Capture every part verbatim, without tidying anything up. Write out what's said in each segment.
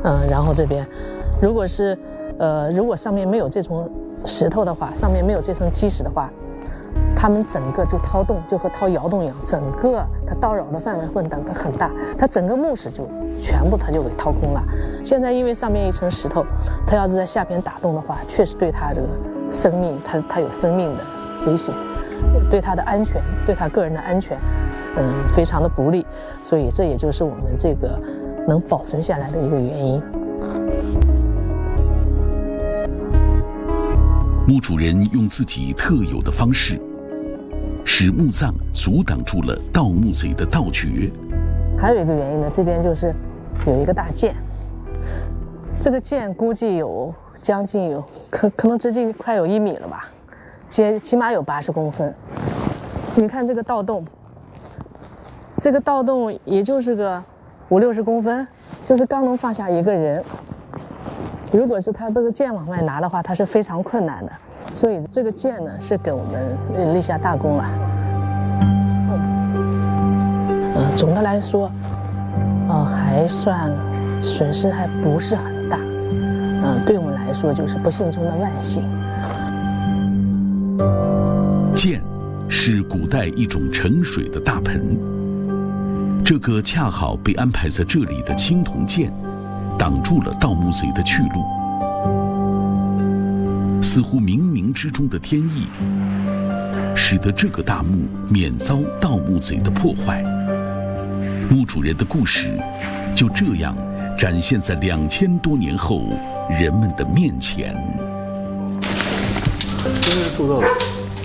嗯，然后这边，如果是，呃，如果上面没有这层石头的话，上面没有这层基石的话，它们整个就掏洞，就和掏窑洞一样，整个它叨扰的范围会很很大，它整个墓室就全部它就给掏空了。现在因为上面一层石头，它要是在下边打洞的话，确实对它这个生命，它它有生命的危险，对它的安全，对它个人的安全，嗯，非常的不利。所以这也就是我们这个能保存下来的一个原因。 墓主人用自己特有的方式，使墓葬阻挡住了盗墓贼的盗掘。 还有一个原因呢，这边就是有一个大剑，这个剑估计有将近有可可能直径快有一米了吧，起起码有八十公分。你看这个盗洞，这个盗洞也就是个五六十公分，就是刚能放下一个人。如果是他这个剑往外拿的话，他是非常困难的，所以这个剑呢是给我们立下大功了。嗯，呃、总的来说，呃，还算损失还不是很大，嗯、呃，对我们来说就是不幸中的万幸。 剑是古代一种盛水的大盆，这个恰好被安排在这里的青铜剑，挡住了盗墓贼的去路，似乎冥冥之中的天意，使得这个大墓免遭盗墓贼的破坏。墓主人的故事就这样展现在两千多年后人们的面前。 这是铸造的，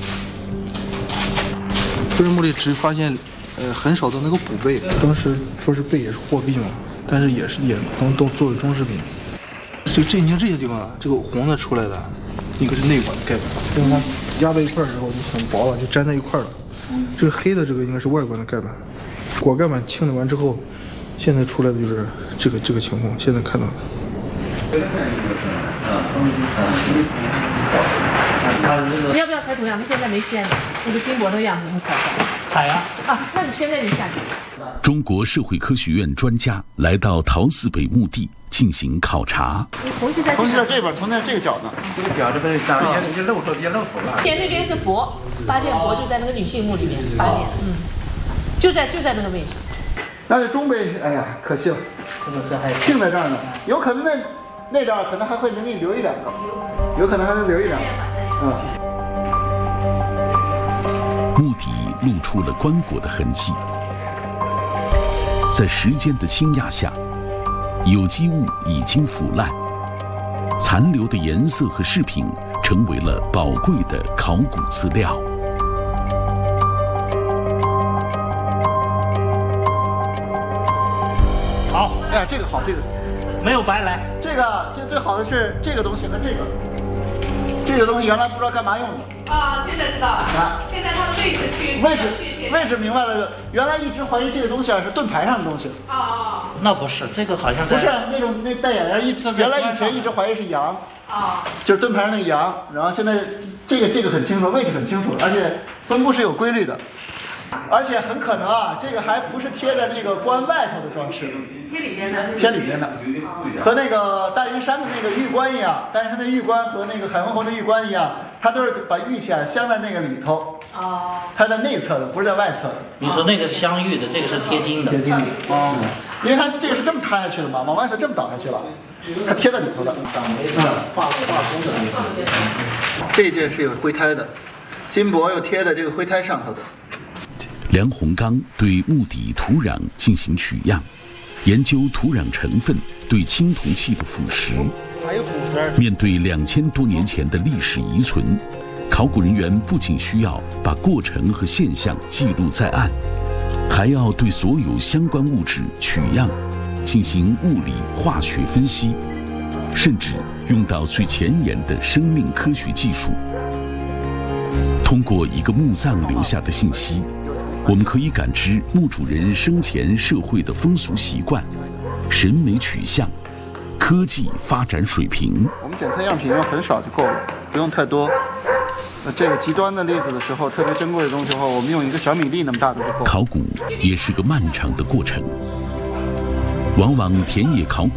这是墓里只发现呃很少的那个骨贝，当时说是贝也是货币嘛。但是也是也能都作为装饰品。这这你看这些地方啊，这个红的出来的，一个是内管的盖板，因为它压在一块儿之后就很薄了，就粘在一块儿了。这个黑的这个应该是外观的盖板，果盖板清理完之后，现在出来的就是这个这个情况，现在看到的。 你要不要采土样？你现在没见呢，那个金箔的样子你采采。 采呀！ 啊，那你现在你下去。 中国社会科学院专家来到陶寺北墓地进行考察。 铜器在铜器在这边，铜在这个角呢。这个角这边长了也露头，也露头了。 边那边是帛，八件帛就在那个女性墓里面，八件，嗯，就在就在那个位置。 那是中杯，哎呀，可惜了，净在这儿呢。有可能那那边可能还会能给你留一两个，有可能还能留一两个，嗯。 墓底露出了棺椁的痕迹，在时间的倾轧下，有机物已经腐烂，残留的颜色和饰品成为了宝贵的考古资料。 好， 哎呀，这个好，这个没有白来。 这个这最好的是这个东西和这个，这个东西原来不知道干嘛用的。 啊，现在知道了。啊，现在它的位置去位置位置明白了，原来一直怀疑这个东西啊是盾牌上的东西。 啊啊。 那不是，这个好像不是那种那带眼儿一，原来以前一直怀疑是羊。 啊。 就是盾牌上那个羊，然后现在这个这个很清楚，位置很清楚，而且分布是有规律的。而且很可能啊，这个还不是贴在那个棺外头的装饰， 贴里边的， 贴里边的，和那个大云山的那个玉棺一样，大云山的玉棺和那个海文侯的玉棺一样，它都是把玉器啊镶在那个里头，哦，它在内侧的，不是在外侧的。 你说那个是镶玉的，这个是贴金的， 贴金的，哦，因为它这个是这么塌下去的嘛，往外头这么倒下去了，它贴在里头的。嗯，画画工的，这件是有灰胎的，金箔又贴在这个灰胎上头的。 梁洪刚对墓底土壤进行取样，研究土壤成分对青铜器的腐蚀。面对两千多年前的历史遗存，考古人员不仅需要把过程和现象记录在案，还要对所有相关物质取样，进行物理化学分析，甚至用到最前沿的生命科学技术。通过一个墓葬留下的信息，我们可以感知墓主人生前社会的风俗习惯、审美取向、科技发展水平。 我们检测样品用很少就够了，不用太多。那这个极端的例子的时候，特别珍贵的东西的话，我们用一个小米粒那么大的就够了。 考古也是个漫长的过程，往往田野考古